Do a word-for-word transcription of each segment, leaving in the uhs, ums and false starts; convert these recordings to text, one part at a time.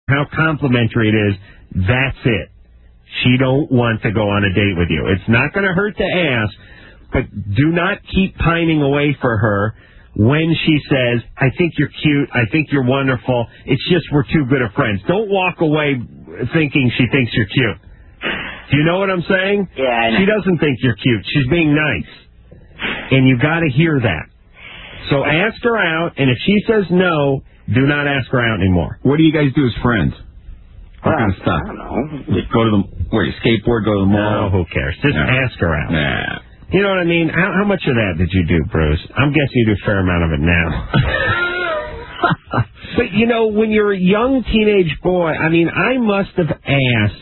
how complimentary it is, that's it. She don't want to go on a date with you. It's not going to hurt to ask, but do not keep pining away for her when she says, I think you're cute, I think you're wonderful, it's just we're too good of friends. Don't walk away thinking she thinks you're cute. Do you know what I'm saying? Yeah, I know. She doesn't think you're cute. She's being nice. And you got to hear that. So ask her out, and if she says no, do not ask her out anymore. What do you guys do as friends? What Well, kind of stuff? I don't know. Just go to the, where, you skateboard, go to the mall? No, who cares? Just No. ask her out. Nah. You know what I mean? How, how much of that did you do, Bruce? I'm guessing you do a fair amount of it now. But, you know, when you're a young teenage boy, I mean, I must have asked,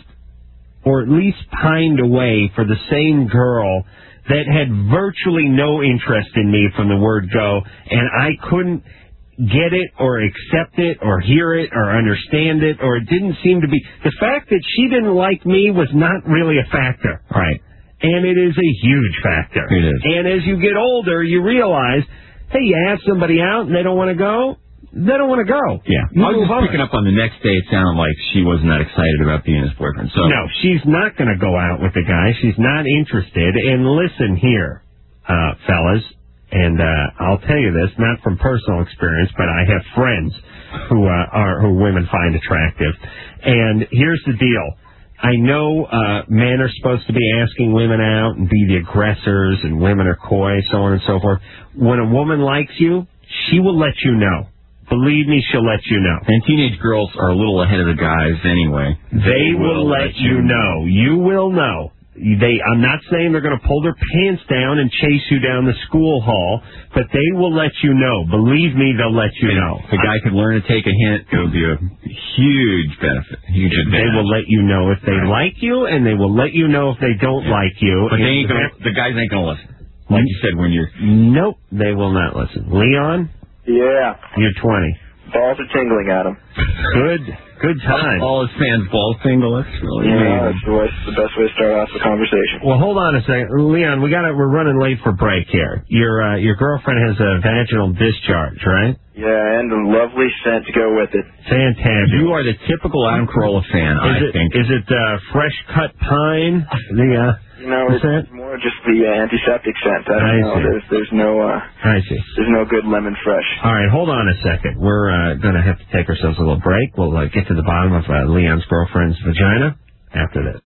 or at least pined away for the same girl that had virtually no interest in me from the word go, and I couldn't get it or accept it or hear it or understand it, or it didn't seem to be. The fact that she didn't like me was not really a factor. Right. And it is a huge factor. It is. And as you get older, you realize, hey, you ask somebody out and they don't want to go, they don't want to go. Yeah. You I was move just on. picking up on the next day, it sounded like she wasn't that excited about being his boyfriend. So No, she's not going to go out with the guy. She's not interested. And listen here, uh, fellas, and uh, I'll tell you this, not from personal experience, but I have friends who uh, are who women find attractive. And here's the deal. I know uh, men are supposed to be asking women out and be the aggressors, and women are coy, so on and so forth. When a woman likes you, she will let you know. Believe me, she'll let you know. And teenage girls are a little ahead of the guys anyway. They will let you know. You will know. They. I'm not saying they're going to pull their pants down and chase you down the school hall, but they will let you know. Believe me, they'll let you know. If a guy could learn to take a hint, it would be a huge benefit. Huge advantage. They will let you know if they like you, and they will let you know if they don't Yeah. like you. But they ain't gonna, the guys ain't going to listen. Like you said, when you're... Nope, they will not listen. Leon, Yeah. you're twenty. Balls are tingling at him. Good, good time. All his fans balls tingle. That's really Yeah, amazing. that's always the best way to start off the conversation. Well, hold on a second, Leon. We got to. We're running late for break here. Your uh, your girlfriend has a vaginal discharge, right? Yeah, and a lovely scent to go with it. Fantastic. You are the typical Adam Carolla fan, Is I it, think. Is it uh, fresh cut pine? The uh, You know, the it's scent? more just the uh, antiseptic scent. I don't I know. see. There's there's no uh, I see. there's no good lemon fresh. All right, hold on a second. We're uh, going to have to take ourselves a little break. We'll uh, get to the bottom of uh, Leon's girlfriend's vagina after this.